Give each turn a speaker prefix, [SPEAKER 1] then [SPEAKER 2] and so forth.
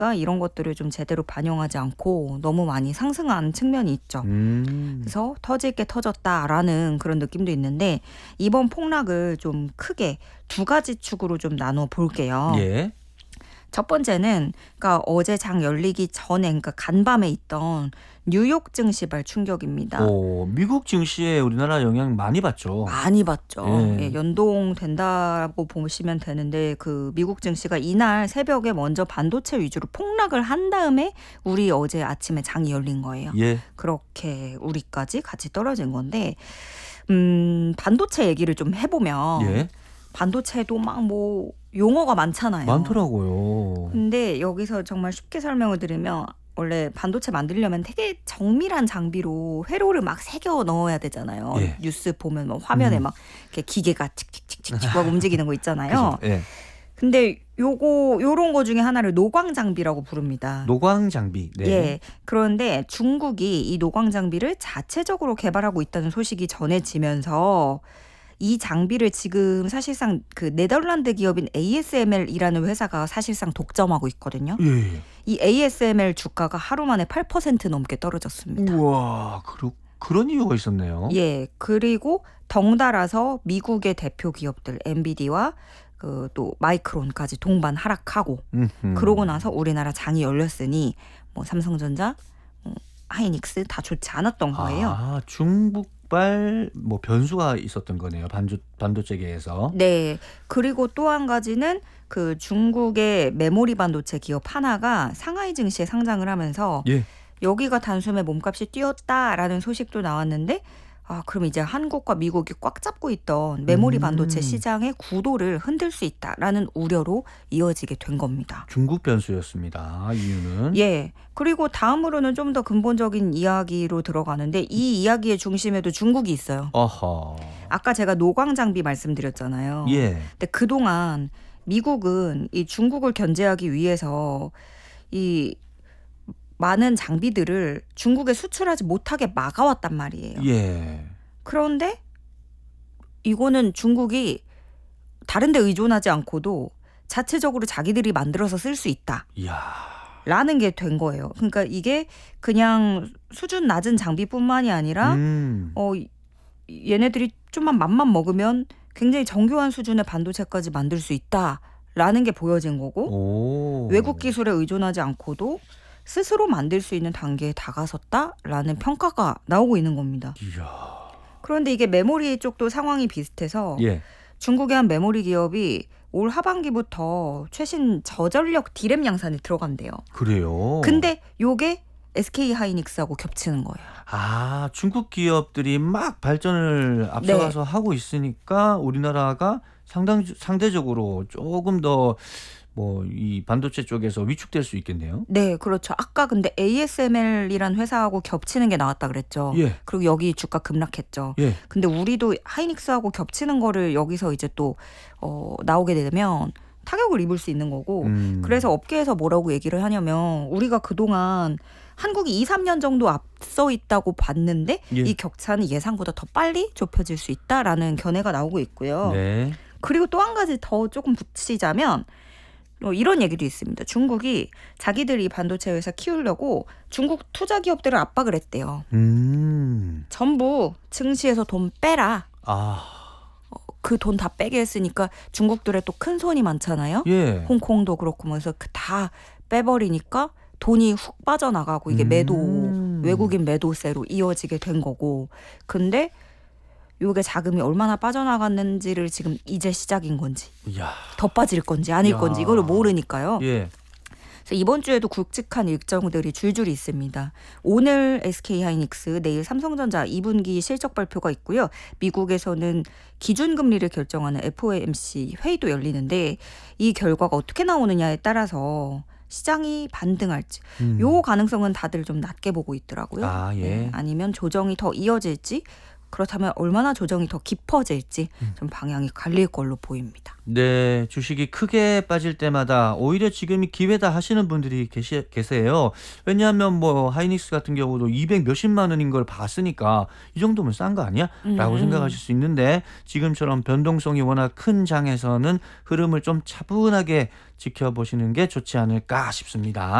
[SPEAKER 1] 이런 것들을 좀 제대로 반영하지 않고 너무 많이 상승한 측면이 있죠. 그래서 터질 게 터졌다라는 그런 느낌도 있는데 이번 폭락을 좀 크게 두 가지 축으로 좀 나눠 볼게요.
[SPEAKER 2] 예.
[SPEAKER 1] 첫 번째는 그러니까 어제 장 열리기 전에 그러니까 간밤에 있던 뉴욕 증시발 충격입니다.
[SPEAKER 2] 미국 증시에 우리나라 영향 많이 받죠.
[SPEAKER 1] 많이 받죠.
[SPEAKER 2] 예.
[SPEAKER 1] 예, 연동된다고 보시면 되는데 그 미국 증시가 이날 새벽에 먼저 반도체 위주로 폭락을 한 다음에 우리 어제 아침에 장이 열린 거예요.
[SPEAKER 2] 예.
[SPEAKER 1] 그렇게 우리까지 같이 떨어진 건데 반도체 얘기를 좀 해보면
[SPEAKER 2] 예.
[SPEAKER 1] 반도체도 막 뭐 용어가 많잖아요.
[SPEAKER 2] 많더라고요.
[SPEAKER 1] 근데 여기서 정말 쉽게 설명을 드리면 원래 반도체 만들려면 되게 정밀한 장비로 회로를 막 새겨 넣어야 되잖아요.
[SPEAKER 2] 예.
[SPEAKER 1] 뉴스 보면 뭐 화면에 막 이렇게 기계가 칙칙칙칙칙 막 움직이는 거 있잖아요.
[SPEAKER 2] 그죠? 예.
[SPEAKER 1] 근데 요런 거 중에 하나를 노광 장비라고 부릅니다.
[SPEAKER 2] 노광 장비. 네.
[SPEAKER 1] 예. 그런데 중국이 이 노광 장비를 자체적으로 개발하고 있다는 소식이 전해지면서 이 장비를 지금 사실상 그 네덜란드 기업인 ASML이라는 회사가 사실상 독점하고 있거든요.
[SPEAKER 2] 예.
[SPEAKER 1] 이 ASML 주가가 하루 만에 8% 넘게 떨어졌습니다.
[SPEAKER 2] 우와, 그런 이유가 있었네요.
[SPEAKER 1] 예. 그리고 덩달아서 미국의 대표 기업들 엔비디와 그 또 마이크론까지 동반 하락하고 그러고 나서 우리나라 장이 열렸으니 뭐 삼성전자, 하이닉스 다 좋지 않았던 거예요.
[SPEAKER 2] 아, 중국발 뭐 변수가 있었던 거네요. 반도체계에서.
[SPEAKER 1] 네. 그리고 또 한 가지는 그 중국의 메모리 반도체 기업 하나가 상하이 증시에 상장을 하면서
[SPEAKER 2] 예.
[SPEAKER 1] 여기가 단숨에 몸값이 뛰었다라는 소식도 나왔는데 그럼 이제 한국과 미국이 꽉 잡고 있던 메모리 반도체 시장의 구도를 흔들 수 있다라는 우려로 이어지게 된 겁니다.
[SPEAKER 2] 중국 변수였습니다. 이유는.
[SPEAKER 1] 예. 그리고 다음으로는 좀 더 근본적인 이야기로 들어가는데 이 이야기의 중심에도 중국이 있어요.
[SPEAKER 2] 어허.
[SPEAKER 1] 아까 제가 노광 장비 말씀드렸잖아요.
[SPEAKER 2] 예.
[SPEAKER 1] 근데 그동안 미국은 이 중국을 견제하기 위해서 이 많은 장비들을 중국에 수출하지 못하게 막아왔단 말이에요.
[SPEAKER 2] 예.
[SPEAKER 1] 그런데 이거는 중국이 다른 데 의존하지 않고도 자체적으로 자기들이 만들어서 쓸 수 있다.
[SPEAKER 2] 이야.
[SPEAKER 1] 라는 게 된 거예요. 그러니까 이게 그냥 수준 낮은 장비뿐만이 아니라 얘네들이 좀만 맘만 먹으면 굉장히 정교한 수준의 반도체까지 만들 수 있다라는 게 보여진 거고 외국 기술에 의존하지 않고도 스스로 만들 수 있는 단계에 다가섰다라는 평가가 나오고 있는 겁니다.
[SPEAKER 2] 이야.
[SPEAKER 1] 그런데 이게 메모리 쪽도 상황이 비슷해서
[SPEAKER 2] 예.
[SPEAKER 1] 중국의 한 메모리 기업이 올 하반기부터 최신 저전력 디램 양산에 들어간대요.
[SPEAKER 2] 그래요.
[SPEAKER 1] 근데 요게 SK 하이닉스하고 겹치는 거예요.
[SPEAKER 2] 아, 중국 기업들이 막 발전을 앞서가서 하고 있으니까 우리나라가 상대적으로 조금 더 뭐 이 반도체 쪽에서 위축될 수 있겠네요.
[SPEAKER 1] 네, 그렇죠. 아까 근데 ASML이란 회사하고 겹치는 게 나왔다 그랬죠.
[SPEAKER 2] 예.
[SPEAKER 1] 그리고 여기 주가 급락했죠.
[SPEAKER 2] 예.
[SPEAKER 1] 근데 우리도 하이닉스하고 겹치는 거를 여기서 이제 또 나오게 되면 타격을 입을 수 있는 거고 그래서 업계에서 뭐라고 얘기를 하냐면 우리가 그동안 한국이 2, 3년 정도 앞서 있다고 봤는데
[SPEAKER 2] 예.
[SPEAKER 1] 이 격차는 예상보다 더 빨리 좁혀질 수 있다라는 견해가 나오고 있고요.
[SPEAKER 2] 네.
[SPEAKER 1] 그리고 또 한 가지 더 조금 붙이자면 이런 얘기도 있습니다. 중국이 자기들이 반도체 회사 키우려고 중국 투자 기업들을 압박을 했대요. 전부 증시에서 돈 빼라. 그 돈 다 빼게 했으니까 중국들의 또 큰 손이 많잖아요.
[SPEAKER 2] 예.
[SPEAKER 1] 홍콩도 그렇고 그래서 다 빼버리니까 돈이 훅 빠져나가고 이게 외국인 매도세로 이어지게 된 거고. 근데 요게 자금이 얼마나 빠져나갔는지를 지금 이제 시작인 건지
[SPEAKER 2] 이야.
[SPEAKER 1] 더 빠질 건지 아닐 건지 이걸 모르니까요.
[SPEAKER 2] 예.
[SPEAKER 1] 그래서 이번 주에도 굵직한 일정들이 줄줄이 있습니다. 오늘 SK 하이닉스, 내일 삼성전자 2분기 실적 발표가 있고요. 미국에서는 기준금리를 결정하는 FOMC 회의도 열리는데 이 결과가 어떻게 나오느냐에 따라서 시장이 반등할지 요 가능성은 다들 좀 낮게 보고 있더라고요.
[SPEAKER 2] 예.
[SPEAKER 1] 아니면 조정이 더 이어질지 그렇다면 얼마나 조정이 더 깊어질지 좀 방향이 갈릴 걸로 보입니다.
[SPEAKER 2] 네, 주식이 크게 빠질 때마다 오히려 지금이 기회다 하시는 분들이 계세요. 왜냐하면 뭐 하이닉스 같은 경우도 200 몇십만 원인 걸 봤으니까 이 정도면 싼 거 아니야? 라고 생각하실 수 있는데 지금처럼 변동성이 워낙 큰 장에서는 흐름을 좀 차분하게 지켜보시는 게 좋지 않을까 싶습니다.